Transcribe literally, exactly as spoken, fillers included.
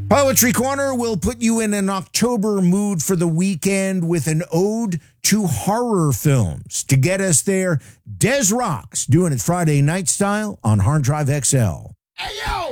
Poetry Corner will put you in an October mood for the weekend with an ode to horror films. To get us there, Des Rock's doing it Friday night style on Hard Drive X L. Hey, yo!